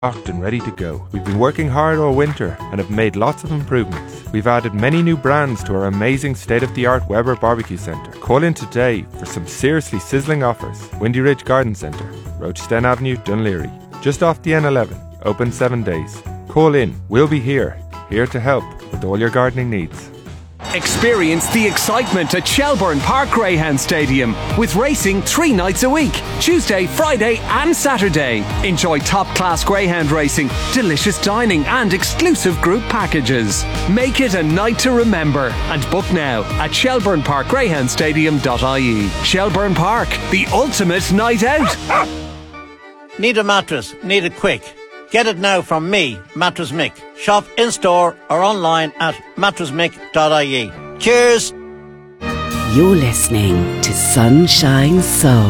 stocked and ready to go. We've been working hard all winter and have made lots of improvements. We've added many new brands to our amazing state-of-the-art Weber Barbecue Centre. Call in today for some seriously sizzling offers. Windy Ridge Garden Centre, Rochester Avenue, Dunleary. Just off the N11, open 7 days. Call in, we'll be here to help with all your gardening needs. Experience the excitement at Shelbourne Park Greyhound Stadium with racing 3 nights a week, Tuesday, Friday and Saturday. Enjoy top-class greyhound racing, delicious dining and exclusive group packages. Make it a night to remember and book now at shelbourneparkgreyhoundstadium.ie. Shelbourne Park, the ultimate night out. Need a mattress? Need it quick? Get it now from me, Mattress Mick. Shop in-store or online at mattressmick.ie. Cheers! You're listening to Sunshine Soul.